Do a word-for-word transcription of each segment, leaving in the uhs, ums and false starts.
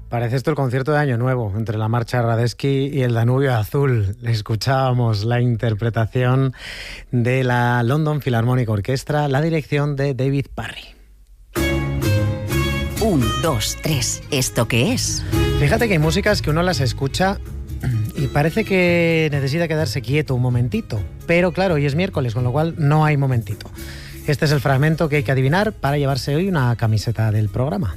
Parece esto el concierto de Año Nuevo, entre la marcha Radetzky y el Danubio Azul. Escuchábamos la interpretación de la London Philharmonic Orchestra, la dirección de David Parry. Un, dos, tres. ¿Esto qué es? Fíjate que hay músicas que uno las escucha y parece que necesita quedarse quieto un momentito. Pero claro, hoy es miércoles, con lo cual no hay momentito. Este es el fragmento que hay que adivinar para llevarse hoy una camiseta del programa.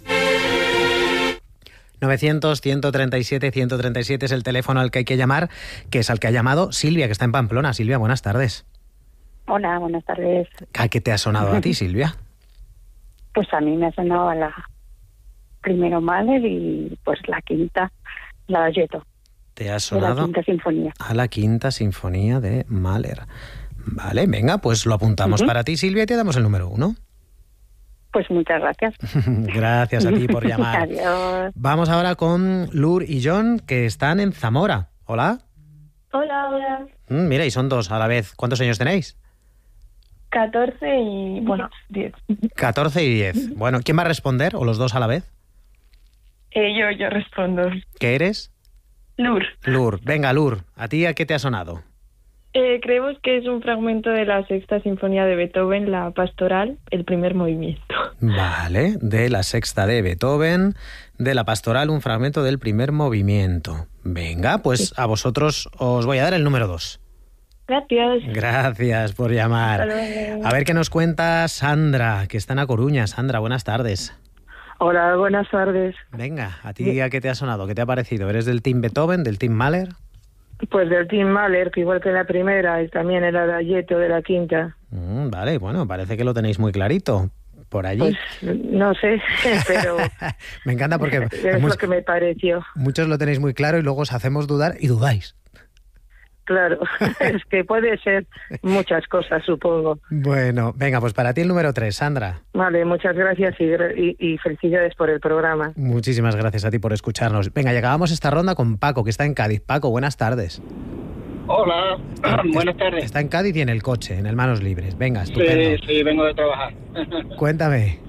novecientos, ciento treinta y siete, ciento treinta y siete es el teléfono al que hay que llamar, que es al que ha llamado Silvia, que está en Pamplona. Silvia, buenas tardes. Hola, buenas tardes. ¿A qué te ha sonado a ti, Silvia? Pues a mí me ha sonado a la primero Mahler y pues la quinta, la Dalletto. ¿Te ha sonado? De la quinta sinfonía. A la quinta sinfonía de Mahler. Vale, venga, pues lo apuntamos uh-huh. para ti, Silvia, y te damos el número uno. Pues muchas gracias. Gracias a ti por llamar. Adiós. Vamos ahora con Lur y John, que están en Zamora. Hola. Hola, hola. Mm, mira, y son dos a la vez. ¿Cuántos años tenéis? catorce y, bueno, diez. catorce y diez. Bueno, ¿quién va a responder? ¿O los dos a la vez? Eh, yo, yo respondo. ¿Qué eres? Lur. Lur. Venga, Lur, ¿a ti a qué te ha sonado? Eh, creemos que es un fragmento de la sexta sinfonía de Beethoven, la Pastoral, el primer movimiento. Vale, de la sexta de Beethoven, de la Pastoral, un fragmento del primer movimiento. Venga, pues sí. A vosotros os voy a dar el número dos. Gracias. Gracias por llamar. A ver qué nos cuenta Sandra, que está en A Coruña. Sandra, buenas tardes. Hola, buenas tardes. Venga, ¿a ti a qué te ha sonado? ¿Qué te ha parecido? ¿Eres del team Beethoven, del team Mahler? Pues del team Mahler, que igual que la primera, y también era Dalletto de la quinta. Mm, vale, bueno, parece que lo tenéis muy clarito por allí. Pues no sé, pero... Me encanta porque... Es lo que me pareció. Muchos lo tenéis muy claro y luego os hacemos dudar y dudáis. Claro, es que puede ser muchas cosas, supongo. Bueno, venga, pues para ti el número tres, Sandra. Vale, muchas gracias y, y, y felicidades por el programa. Muchísimas gracias a ti por escucharnos. Venga, llegamos esta ronda con Paco, que está en Cádiz. Paco, buenas tardes. Hola, está, buenas tardes. Está en Cádiz y en el coche, en el Manos Libres. Venga, estupendo. Sí, sí, vengo de trabajar. Cuéntame.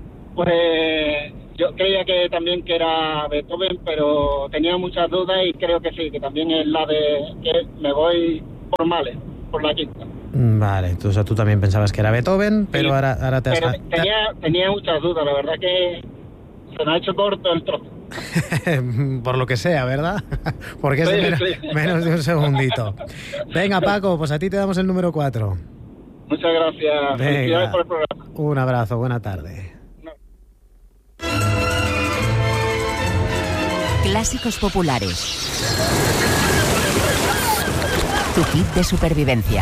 Pues yo creía que también que era Beethoven, pero tenía muchas dudas y creo que sí, que también es la de que me voy por Mahler, por la quinta. Vale, tú, o sea, tú también pensabas que era Beethoven, pero sí, ahora, ahora te has... Pero tenía, tenía muchas dudas, la verdad que se me ha hecho corto el trozo. Por lo que sea, ¿verdad? Porque es sí, de menos, sí. menos de un segundito. Venga, Paco, pues a ti te damos el número cuatro. Muchas gracias. Venga. Felicidades por el programa. Un abrazo, buena tarde. Clásicos populares. Tu kit de supervivencia.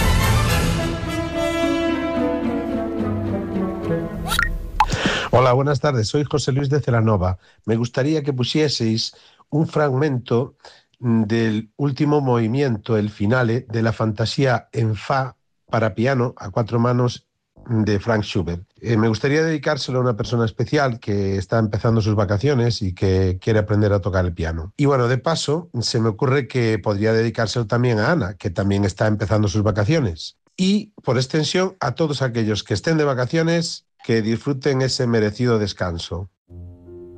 Hola, buenas tardes. Soy José Luis de Celanova. Me gustaría que pusieseis un fragmento del último movimiento, el finale, de la fantasía en fa para piano a cuatro manos de Franz Schubert. Eh, me gustaría dedicárselo a una persona especial que está empezando sus vacaciones y que quiere aprender a tocar el piano. Y bueno, de paso, se me ocurre que podría dedicárselo también a Ana, que también está empezando sus vacaciones. Y, por extensión, a todos aquellos que estén de vacaciones, que disfruten ese merecido descanso.